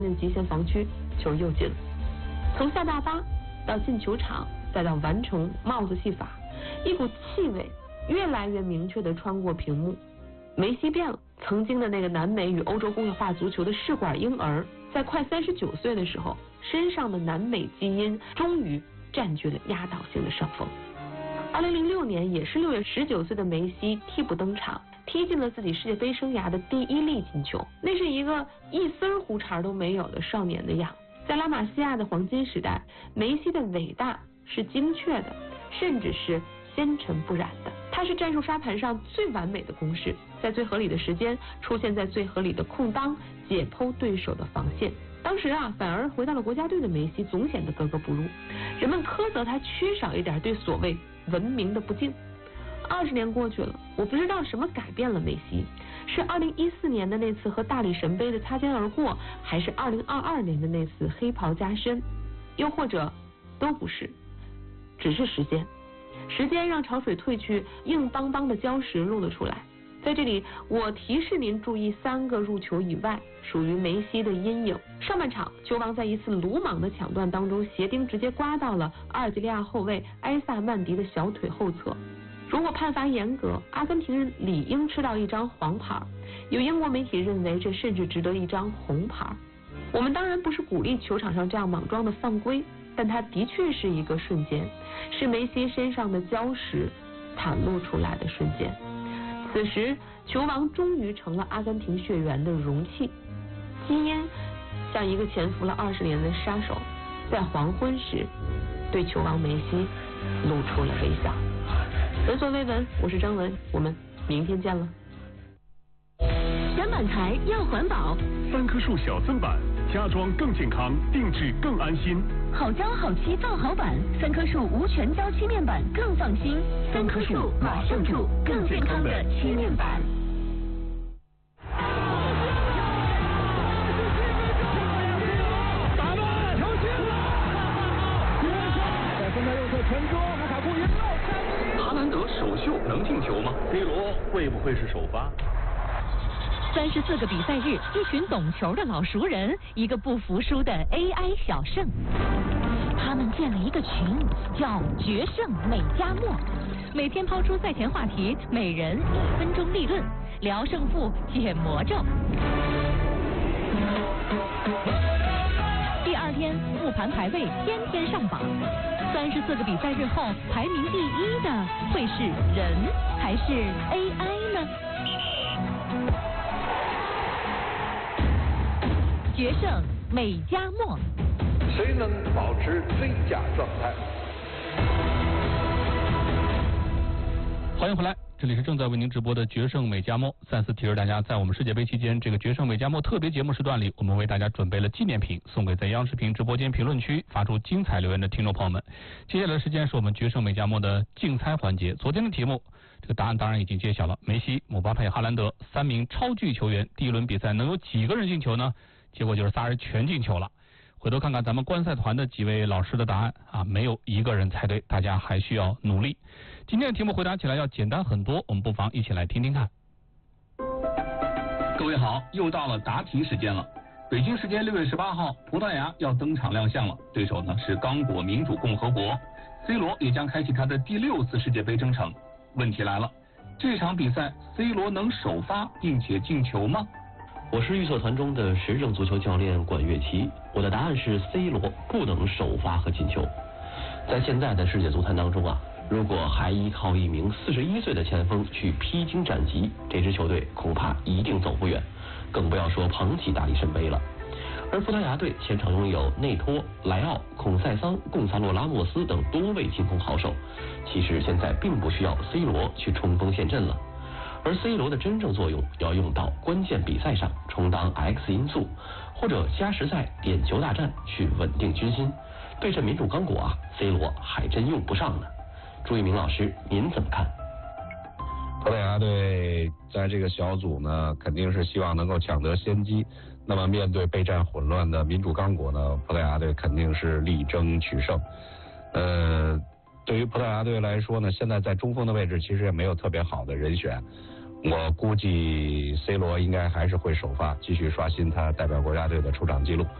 极限防区，球又进了。从下大巴到进球场，再到完成帽子戏法，一股气味越来越明确地穿过屏幕。梅西变了，曾经的那个南美与欧洲工业化足球的试管婴儿，在快39岁的时候，身上的南美基因终于占据了压倒性的上风。2006年，也是6月19岁的梅西替补登场，踢进了自己世界杯生涯的第1粒进球。那是一个一丝胡茬都没有的少年的样子。在拉玛西亚的黄金时代，梅西的伟大是精确的，甚至是纤尘不染的。他是战术沙盘上最完美的公式，在最合理的时间出现在最合理的空当，解剖对手的防线。当时反而回到了国家队的梅西总显得格格不入，人们苛责他缺少一点对所谓文明的不敬。20年过去了，我不知道什么改变了梅西，是2014年的那次和大理神杯的擦肩而过，还是2022年的那次黑袍加身，又或者都不是，只是时间。时间让潮水退去，硬邦邦的礁石露了出来。在这里，我提示您注意3个入球以外属于梅西的阴影。上半场，球王在一次鲁莽的抢断当中，鞋钉直接刮到了阿尔及利亚后卫埃萨曼迪的小腿后侧。如果判罚严格，阿根廷人理应吃到1张黄牌，有英国媒体认为这甚至值得1张红牌。我们当然不是鼓励球场上这样莽撞的犯规，但它的确是一个瞬间，是梅西身上的礁石袒露出来的瞬间。此时，球王终于成了阿根廷血缘的容器。基因像一个潜伏了20年的杀手，在黄昏时对球王梅西露出了微笑。闻所未闻，我是张文，我们明天见了。 小满台要环保 ，3棵树小增版，家装更健康，定制更安心。 好胶好漆造好板，3棵树无全胶漆面板更放心。3棵树马上住更健康的漆面板。 打断球进了！在分开右侧传中，卢卡库赢了。 哈兰德首秀能进球吗 ？C 罗会不会是首发 ？34个比赛日，一群懂球的老熟人，一个不服输的 AI 小胜。他们建了一个群，叫决胜美加墨，每天抛出赛前话题，每人1分钟立论，聊胜负，解魔咒。第2天复盘排位，天天上榜。34个比赛日后，排名第1的会是人还是 AI 呢？决胜美加墨， 谁能保持最佳状态？ 欢迎回来，这里是正在为您直播的决胜美加墨。再次提示大家，在我们世界杯期间，这个决胜美加墨特别节目时段里，我们为大家准备了纪念品，送给在央视频直播间评论区发出精彩留言的听众朋友们。接下来的时间是我们决胜美加墨的竞猜环节。昨天的题目，这个答案当然已经揭晓了，梅西、姆巴佩、哈兰德3名超巨球员，第1轮比赛能有几个人进球呢？结果就是3人全进球了。回头看看咱们观赛团的几位老师的答案没有1个人猜对，大家还需要努力。今天的题目回答起来要简单很多，我们不妨一起来听听看。 各位好，又到了答题时间了。北京时间6月18号，葡萄牙要登场亮相了，对手呢是刚果民主共和国 ，C 罗也将开启他的第6次世界杯征程。问题来了，这场比赛 C 罗能首发并且进球吗？ 我是预测团中的时政足球教练管乐琪，我的答案是 C 罗不能首发和进球。在现在的世界足坛当中如果还依靠一名41岁的前锋去披荆斩棘，这支球队恐怕一定走不远，更不要说捧起大力神杯了。而葡萄牙队前场拥有内托、莱奥、孔塞桑、贡萨洛拉莫斯等多位进攻好手，其实现在并不需要 C 罗去冲锋陷阵了。而 C 罗的真正作用要用到关键比赛上，充当 X 因素，或者加时赛点球大战去稳定军心。对阵民主刚果C 罗还真用不上呢。朱一鸣老师，您怎么看？ 葡萄牙队在这个小组呢，肯定是希望能够抢得先机。那么面对备战混乱的民主刚果呢，葡萄牙队肯定是力争取胜。对于葡萄牙队来说呢，现在在中锋的位置其实也没有特别好的人选。 我估计 C 罗应该还是会首发，继续刷新他代表国家队的出场记录。